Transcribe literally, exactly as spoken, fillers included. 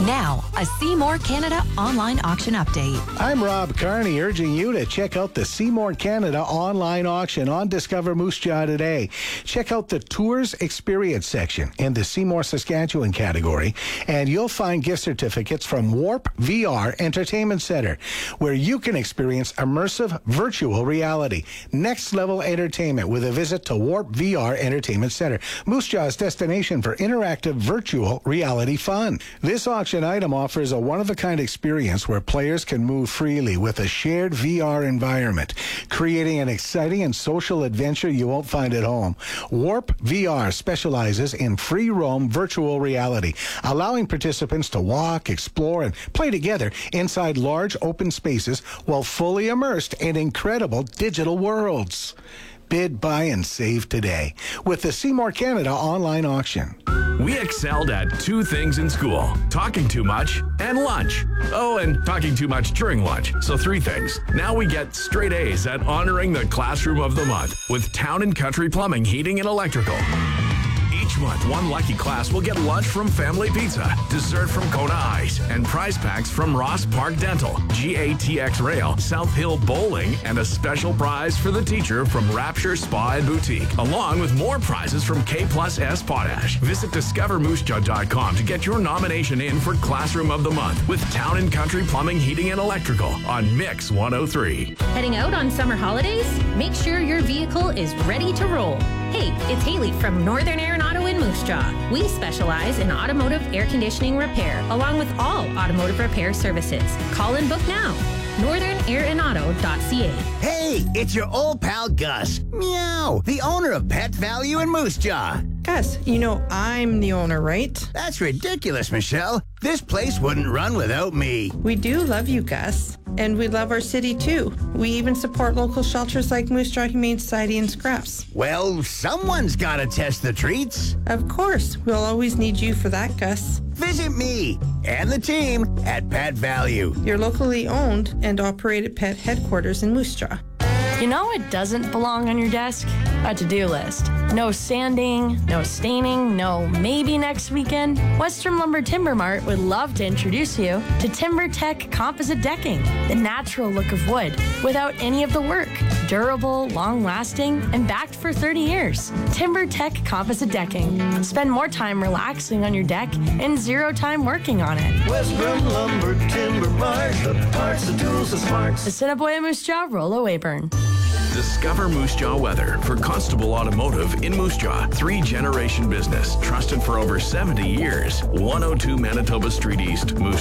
Now, a Seymour Canada online auction update. I'm Rob Carney, urging you to check out the Seymour Canada online auction on Discover Moose Jaw today. Check out the Tours Experience section in the Seymour, Saskatchewan category, and you'll find gift certificates from Warp V R Entertainment Center, where you can experience immersive virtual reality. Next level entertainment with a visit to Warp V R Entertainment Center, Moose Jaw's destination for interactive virtual reality fun. This auction item offers a one-of-a-kind experience where players can move freely with a shared V R environment, creating an exciting and social adventure you won't find at home. Warp V R specializes in free roam virtual reality, allowing participants to walk, explore, and play together inside large open spaces while fully immersed in incredible digital worlds. Bid, buy, and save today with the Seymour Canada online auction. We excelled at two things in school: talking too much and lunch. Oh, and talking too much during lunch. So three things. Now we get straight A's at honoring the Classroom of the Month with Town and Country Plumbing, Heating, and Electrical. Each month, one lucky class will get lunch from Family Pizza, dessert from Kona Ice, and prize packs from Ross Park Dental, G A T X Rail, South Hill Bowling, and a special prize for the teacher from Rapture Spa and Boutique, along with more prizes from K Plus S Potash. Visit discover moose jaw dot com to get your nomination in for Classroom of the Month with Town and Country Plumbing, Heating, and Electrical on Mix one oh three. Heading out on summer holidays? Make sure your vehicle is ready to roll. Hey, it's Haley from Northern Air and Auto in Moose Jaw. We specialize in automotive air conditioning repair, along with all automotive repair services. Call and book now. northern air and auto dot c a. Hey, it's your old pal Gus. Meow, the owner of Pet Value in Moose Jaw. Gus, you know I'm the owner, right? That's ridiculous, Michelle. This place wouldn't run without me. We do love you, Gus. And we love our city, too. We even support local shelters like Moose Jaw Humane Society and Scraps. Well, someone's got to test the treats. Of course. We'll always need you for that, Gus. Visit me and the team at Pet Value, your locally owned and operated pet headquarters in Moose Jaw. You know it doesn't belong on your desk? A to-do list. No sanding, no staining, no maybe next weekend. Western Lumber Timber Mart would love to introduce you to TimberTech Composite Decking, the natural look of wood without any of the work. Durable, long-lasting, and backed for thirty years. TimberTech Composite Decking. Spend more time relaxing on your deck and zero time working on it. Western Lumber Timber Mart, the parts, the tools, the smarts. Assiniboia Moose Jaw, Rollo Weyburn. Discover Moose Jaw weather for Constable Automotive in Moose Jaw. Three-generation business, trusted for over seventy years. one oh two Manitoba Street East, Moose